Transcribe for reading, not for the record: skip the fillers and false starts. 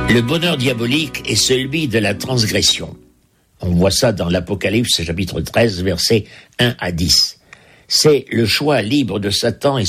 Le bonheur diabolique est celui de la transgression. On voit ça dans l'Apocalypse, chapitre 13, versets 1 à 10. C'est le choix libre de Satan et